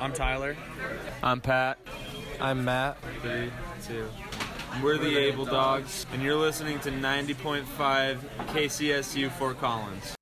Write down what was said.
I'm Tyler. I'm Pat. I'm Matt. 3, 2. We're the Able Dogs, and you're listening to 90.5 KCSU Fort Collins.